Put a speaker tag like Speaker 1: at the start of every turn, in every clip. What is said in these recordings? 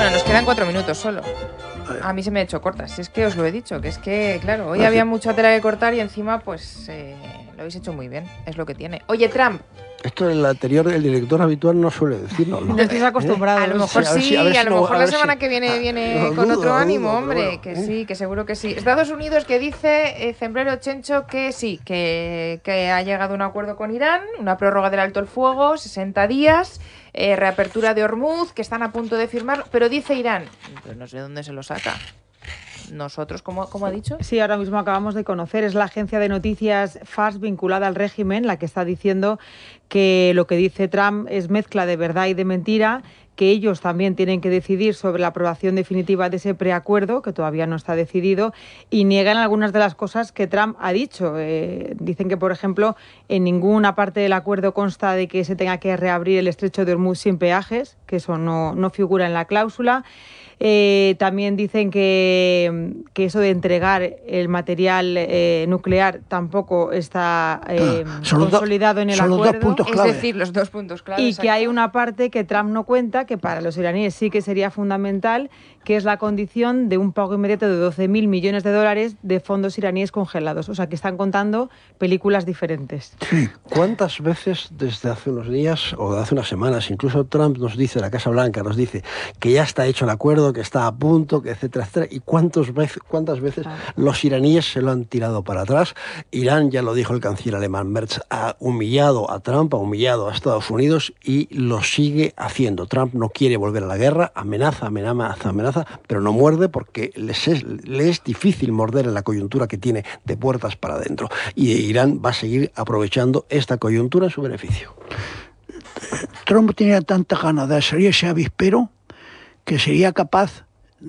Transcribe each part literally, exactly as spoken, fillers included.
Speaker 1: Bueno, nos quedan cuatro minutos solo. A mí se me ha hecho corta, si es que os lo he dicho, que es que, claro, hoy había mucha tela que cortar y encima, pues, eh, lo habéis hecho muy bien, es lo que tiene. Oye, Trump.
Speaker 2: Esto el anterior, el director habitual no suele decirnos, ¿no?
Speaker 3: No estáis acostumbrados.
Speaker 1: ¿Eh? A lo mejor sí, a,
Speaker 2: si,
Speaker 1: a,
Speaker 2: si
Speaker 1: lo
Speaker 2: no,
Speaker 1: mejor la semana
Speaker 2: si,
Speaker 1: que viene
Speaker 2: ah,
Speaker 1: viene
Speaker 2: no,
Speaker 1: con
Speaker 2: dudo,
Speaker 1: otro
Speaker 2: no,
Speaker 1: ánimo,
Speaker 2: dudo,
Speaker 1: hombre,
Speaker 2: bueno,
Speaker 1: que
Speaker 2: ¿eh?
Speaker 1: sí, que seguro que sí. Estados Unidos que dice, eh, Zembrero Chencho, que sí, que, que ha llegado a un acuerdo con Irán, una prórroga del alto el fuego, sesenta días, eh, reapertura de Hormuz, que están a punto de firmar, pero dice Irán, pues no sé dónde se lo saca. Nosotros, ¿cómo, cómo ha dicho?
Speaker 3: Sí, ahora mismo acabamos de conocer, es la agencia de noticias F A S vinculada al régimen la que está diciendo que lo que dice Trump es mezcla de verdad y de mentira, que ellos también tienen que decidir sobre la aprobación definitiva de ese preacuerdo, que todavía no está decidido, y niegan algunas de las cosas que Trump ha dicho. Eh, dicen que, por ejemplo, en ninguna parte del acuerdo consta de que se tenga que reabrir el estrecho de Hormuz sin peajes, que eso no, no figura en la cláusula. Eh, también dicen que, que eso de entregar el material eh, nuclear tampoco está eh, ah, consolidado en el acuerdo.
Speaker 1: Es decir, los dos puntos clave.
Speaker 3: Y
Speaker 1: exacto.
Speaker 3: Que hay una parte que Trump no cuenta, que para los iraníes sí que sería fundamental, que es la condición de un pago inmediato de doce mil millones de dólares de fondos iraníes congelados. O sea, que están contando películas diferentes.
Speaker 2: Sí. ¿Cuántas veces desde hace unos días o de hace unas semanas, incluso Trump nos dice, la Casa Blanca nos dice que ya está hecho el acuerdo, que está a punto, que etcétera, etcétera, y cuántas veces, cuántas veces ah. los iraníes se lo han tirado para atrás? Irán, ya lo dijo el canciller alemán Merz, ha humillado a Trump, ha humillado a Estados Unidos y lo sigue haciendo. Trump no quiere volver a la guerra, amenaza, amenaza, amenaza, pero no muerde porque les es, le es difícil morder en la coyuntura que tiene de puertas para adentro. Y Irán va a seguir aprovechando esta coyuntura en su beneficio.
Speaker 4: Trump tenía tanta ganas de salir ese avispero que sería capaz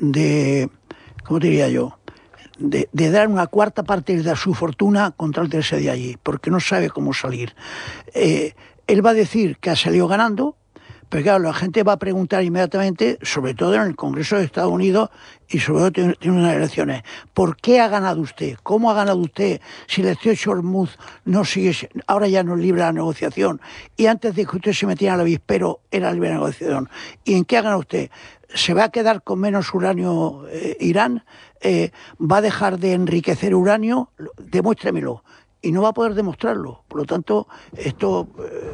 Speaker 4: de, ¿cómo diría yo?, de, de dar una cuarta parte de su fortuna contra el irse de allí, porque no sabe cómo salir. Eh, él va a decir que ha salido ganando, pero claro, la gente va a preguntar inmediatamente, sobre todo en el Congreso de Estados Unidos y sobre todo tiene, tiene unas elecciones, ¿por qué ha ganado usted? ¿Cómo ha ganado usted si el estrecho Hormuz no sigue, ahora ya no es libre la negociación? Y antes de que usted se metiera al avispero era libre la negociación. ¿Y en qué ha ganado usted? ¿Se va a quedar con menos uranio eh, Irán? Eh, ¿Va a dejar de enriquecer uranio? Demuéstremelo. Y no va a poder demostrarlo. Por lo tanto, esto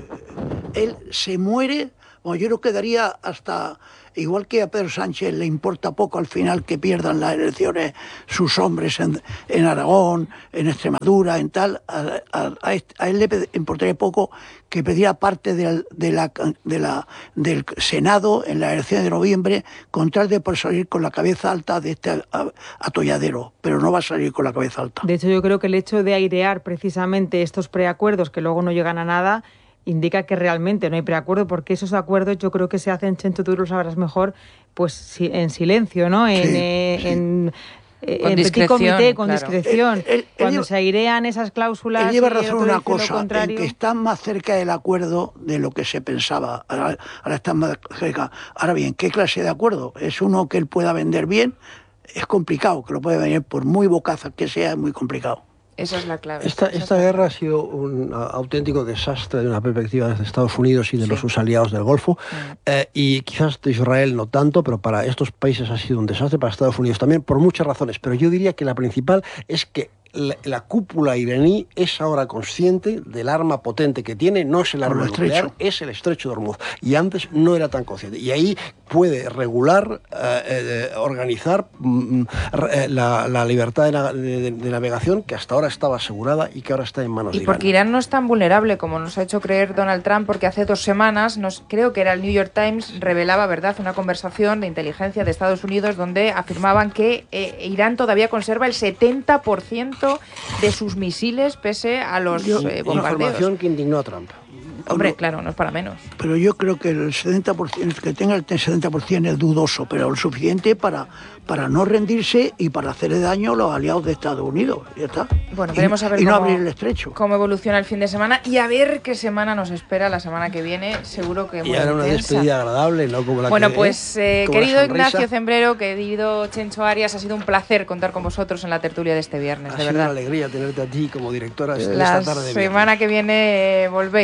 Speaker 4: eh, él se muere. Bueno, yo no quedaría hasta, igual que a Pedro Sánchez le importa poco al final que pierdan las elecciones sus hombres en, en Aragón, en Extremadura, en tal, a, a, a él le importaría poco que perdiera parte de, de la, de la, del Senado en las elecciones de noviembre con tal de por salir con la cabeza alta de este atolladero, pero no va a salir con la cabeza alta.
Speaker 3: De hecho, yo creo que el hecho de airear precisamente estos preacuerdos que luego no llegan a nada indica que realmente no hay preacuerdo, porque esos acuerdos yo creo que se hacen, Chencho, tú lo sabrás mejor, pues en silencio, ¿no? En,
Speaker 4: sí,
Speaker 3: eh,
Speaker 4: sí.
Speaker 3: en,
Speaker 1: con
Speaker 3: en petit comité, con claro. discreción. El, el,
Speaker 4: el,
Speaker 3: Cuando
Speaker 4: el,
Speaker 3: se airean esas cláusulas...
Speaker 4: Él lleva razón una cosa, el que está más cerca del acuerdo de lo que se pensaba. Ahora, ahora está más cerca. Ahora bien, ¿qué clase de acuerdo? ¿Es uno que él pueda vender bien? Es complicado, que lo puede vender por muy bocaza que sea, es muy complicado.
Speaker 1: Esa es la clave.
Speaker 2: Esta, esta guerra ha sido un auténtico desastre de una perspectiva de Estados Unidos y de sí. los sus aliados del Golfo. Sí. Eh, y quizás de Israel no tanto, pero para estos países ha sido un desastre, para Estados Unidos también, por muchas razones. Pero yo diría que la principal es que la, la cúpula iraní es ahora consciente del arma potente que tiene, no es el arma nuclear, es el estrecho de Hormuz. Y antes no era tan consciente. Y ahí puede regular, eh, eh, organizar mm, eh, la, la libertad de, la, de, de navegación que hasta ahora estaba asegurada y que ahora está en manos de Irán.
Speaker 1: Y porque Irán no es tan vulnerable como nos ha hecho creer Donald Trump, porque hace dos semanas, nos, creo que era el New York Times, revelaba, ¿verdad?, una conversación de inteligencia de Estados Unidos donde afirmaban que eh, Irán todavía conserva el setenta por ciento de sus misiles pese a los
Speaker 2: yo,
Speaker 1: eh, bombardeos.
Speaker 2: Información que indignó a Trump.
Speaker 1: Hombre,
Speaker 4: no,
Speaker 1: claro, no es para menos.
Speaker 4: Pero yo creo que el setenta por ciento, que tenga el setenta por ciento es dudoso, pero lo suficiente para, para no rendirse y para hacerle daño a los aliados de Estados Unidos. Ya está.
Speaker 1: Bueno, veremos
Speaker 4: y,
Speaker 1: a ver
Speaker 4: y no
Speaker 1: cómo,
Speaker 4: abrir el estrecho.
Speaker 1: Cómo evoluciona el fin de semana y a ver qué semana nos espera la semana que viene. Seguro que muy
Speaker 2: y ahora
Speaker 1: intensa.
Speaker 2: Una despedida agradable, ¿no? Como la
Speaker 1: bueno,
Speaker 2: que,
Speaker 1: pues eh,
Speaker 2: como
Speaker 1: querido Ignacio Zembrero, querido Chencho Arias, ha sido un placer contar con vosotros en la tertulia de este viernes,
Speaker 2: ha
Speaker 1: de
Speaker 2: sido
Speaker 1: verdad.
Speaker 2: una alegría tenerte a ti como directora
Speaker 1: la
Speaker 2: esta tarde de
Speaker 1: semana que viene eh, volvéis a esta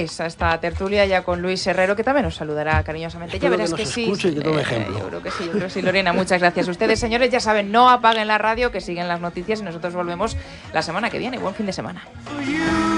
Speaker 1: nueva tertulia ya con Luis Herrero, que también nos saludará cariñosamente.
Speaker 2: Espero
Speaker 1: ya verás
Speaker 2: que,
Speaker 1: que,
Speaker 2: nos
Speaker 1: sí.
Speaker 2: escuche y que tome
Speaker 1: Eh,
Speaker 2: ejemplo.
Speaker 1: yo creo que sí, yo creo que sí, Lorena. Muchas gracias. Ustedes, señores, ya saben, no apaguen la radio, que siguen las noticias y nosotros volvemos la semana que viene. Buen fin de semana.